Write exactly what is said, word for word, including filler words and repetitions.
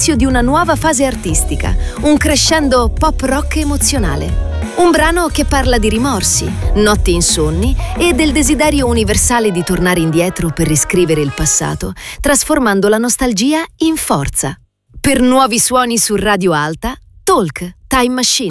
di una nuova fase artistica, un crescendo pop rock emozionale. Un brano che parla di rimorsi, notti insonni e del desiderio universale di tornare indietro per riscrivere il passato, trasformando la nostalgia in forza. Per nuovi suoni su Radio Alta, Talk, Time Machine.